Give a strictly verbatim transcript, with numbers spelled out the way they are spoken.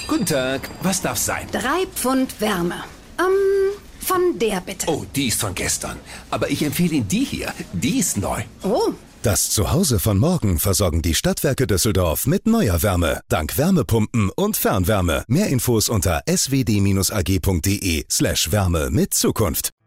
Guten Tag, was darf sein? Drei Pfund Wärme. Ähm, von der bitte. Oh, die ist von gestern. Aber ich empfehle Ihnen die hier. Die ist neu. Oh. Das Zuhause von morgen versorgen die Stadtwerke Düsseldorf mit neuer Wärme. Dank Wärmepumpen und Fernwärme. Mehr Infos unter s w d dash a g punkt d e slash Wärme mit Zukunft.